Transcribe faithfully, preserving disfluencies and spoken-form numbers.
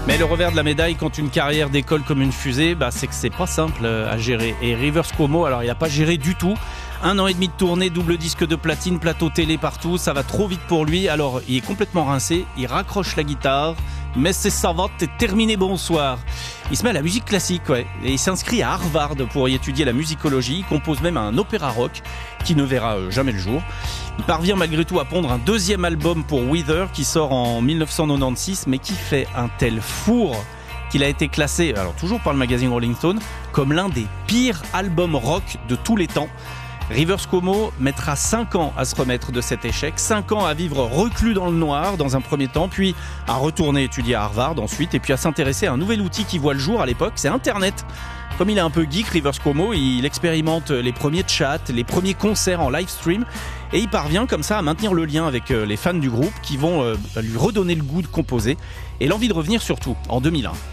Mais le revers de la médaille, quand une carrière décolle comme une fusée, bah, c'est que c'est pas simple à gérer. Et Rivers Cuomo, alors il n'a pas géré du tout. Un an et demi de tournée, double disque de platine, plateau télé partout, ça va trop vite pour lui. Alors il est complètement rincé, il raccroche la guitare, mais c'est savate et terminé, bonsoir. Il se met à la musique classique, ouais, et il s'inscrit à Harvard pour y étudier la musicologie. Il compose même un opéra rock qui ne verra jamais le jour. Il parvient malgré tout à pondre un deuxième album pour Weather qui sort en dix-neuf cent quatre-vingt-seize, mais qui fait un tel four qu'il a été classé, alors toujours par le magazine Rolling Stone, comme l'un des pires albums rock de tous les temps. Rivers Cuomo mettra cinq ans à se remettre de cet échec, cinq ans à vivre reclus dans le noir dans un premier temps, puis à retourner étudier à Harvard ensuite, et puis à s'intéresser à un nouvel outil qui voit le jour à l'époque, c'est Internet. Comme il est un peu geek, Rivers Cuomo, il expérimente les premiers chats, les premiers concerts en live stream, et il parvient comme ça à maintenir le lien avec les fans du groupe qui vont lui redonner le goût de composer et l'envie de revenir surtout en deux mille un.